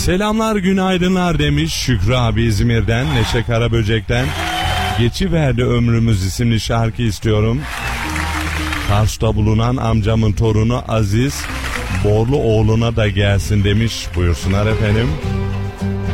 Selamlar, günaydınlar demiş Şükrü abi İzmir'den, Neşe Karaböcek'ten. Geçiverdi Ömrümüz isimli şarkı istiyorum. Kars'ta bulunan amcamın torunu Aziz Borlu oğluna da gelsin demiş. Buyursunlar efendim.